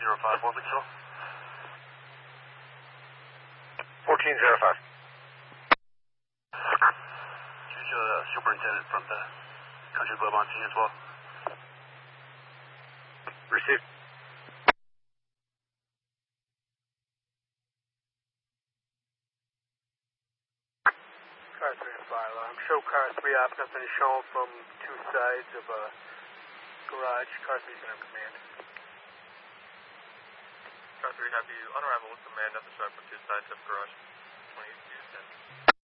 1405, Orbit Show. 1405. Choose your superintendent from the country club on scene as well. Received. Car 3 to fire alarm. Show car 3 op has been shown from two sides of a garage. Car 3 is going to have command. Car 3 have you on arrival with command at the sharp from two sides of garage 20.